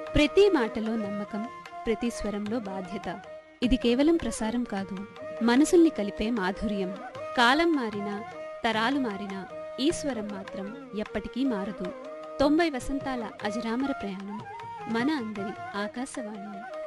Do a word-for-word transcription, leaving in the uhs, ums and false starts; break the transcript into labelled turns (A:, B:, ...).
A: ప్రతి మాటలో నమ్మకం, ప్రతి స్వరంలో బాధ్యత. ఇది కేవలం ప్రసారం కాదు, మనసుల్ని కలిపే మాధుర్యం. కాలం మారినా, తరాలు మారినా ఈ స్వరం మాత్రం ఎప్పటికీ మారదు. తొంభై వసంతాల అజరామర ప్రయాణం మన అందరి ఆకాశవాణి.